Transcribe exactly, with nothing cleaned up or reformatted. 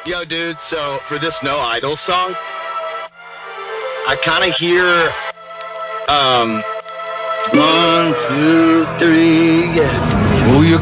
Yo, dude, so for this No Idol song, I kind of hear, um, one, two, three, yeah. Oh, you